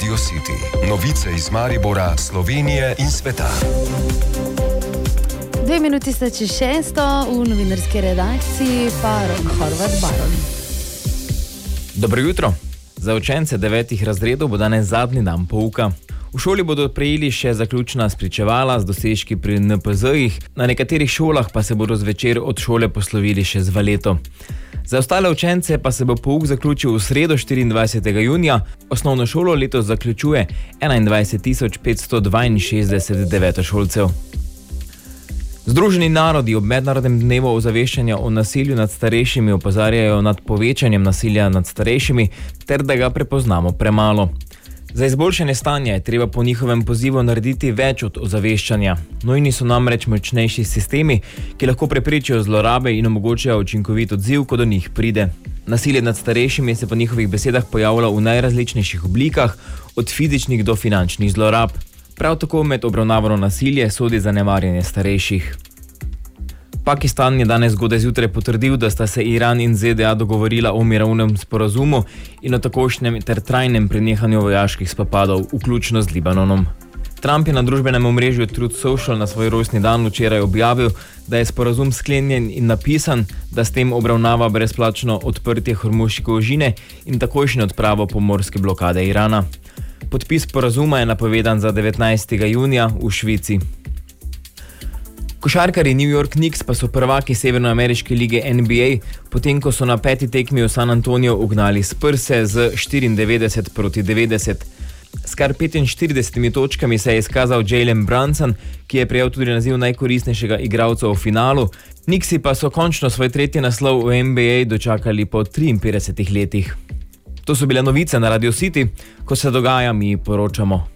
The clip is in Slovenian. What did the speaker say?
Radio City. Novice iz Maribora, Slovenije in sveta. 2 minuti sta čez 6, v novinarski redakciji pa Rok Horvat Baron. Dobro jutro. Za učence 9. razredov bo danes zadnji dan pouka. V šoli bodo prejeli še zaključna spričevala z dosežki pri NPZ-jih, na nekaterih šolah pa se bodo zvečer od šole poslovili še z valeto. Za ostale učence pa se bo pouk zaključil v sredo 24. junija. Osnovno šolo letos zaključuje 21.562 devetošolcev. Združeni narodi ob mednarodnem dnevu ozaveščanja o nasilju nad starejšimi opozarjajo nad povečanjem nasilja nad starejšimi ter da ga prepoznamo premalo. Za izboljšanje stanja je treba po njihovem pozivu narediti več od ozaveščanja. Nujni so namreč močnejši sistemi, ki lahko preprečijo zlorabe in omogočajo učinkovit odziv, ko do njih pride. Nasilje nad starejšimi se po njihovih besedah pojavlja v najrazličnejših oblikah, od fizičnih do finančnih zlorab. Prav tako med obravnavano nasilje sodi zanemarjanje starejših. Pakistan je danes zgodaj zjutraj potrdil, da sta se Iran in ZDA dogovorila o mirovnem sporazumu in o takošnjem ter trajnem prenehanju vojaških spopadov, vključno z Libanonom. Trump je na družbenem omrežju Truth Social na svoj rojstni dan včeraj objavil, da je sporazum sklenjen in napisan, da s tem obravnava brezplačno odprtje Hormuške ožine in takojšnjo odpravo pomorske blokade Irana. Podpis sporazuma je napovedan za 19. junija v Švici. Košarkarji New York Knicks pa so prvaki severnoameriške lige NBA, potem ko so na 5. tekmi v San Antonio ugnali Spurse z 94-90. S kar 45 točkami se je izkazal Jalen Brunson, ki je prejel tudi naziv najkoristnejšega igralca v finalu. Knicksi pa so končno svoj tretji naslov v NBA dočakali po 53 letih. To so bile novice na Radio City, ko se dogaja, mi poročamo.